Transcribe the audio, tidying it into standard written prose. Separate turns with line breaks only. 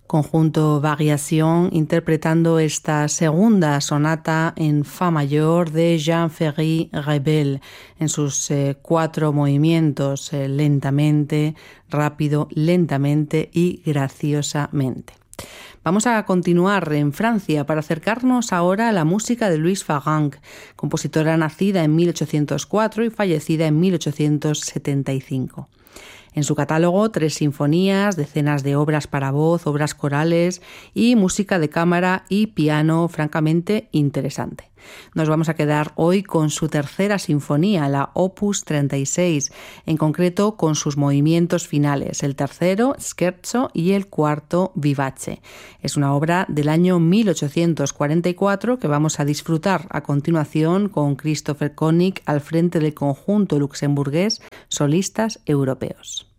Conjunto Variation interpretando esta segunda sonata en fa mayor de Jean-Ferry Rebel en sus 4 movimientos, lentamente, rápido, lentamente y graciosamente. Vamos a continuar en Francia para acercarnos ahora a la música de Louise Farrenc, compositora nacida en 1804 y fallecida en 1875. En su catálogo, 3 sinfonías, decenas de obras para voz, obras corales y música de cámara y piano francamente interesante. Nos vamos a quedar hoy con su tercera sinfonía, la Opus 36, en concreto con sus movimientos finales, el tercero, Scherzo, y el cuarto, Vivace. Es una obra del año 1844 que vamos a disfrutar a continuación con Christopher Koenig al frente del conjunto luxemburgués Solistas Europeos.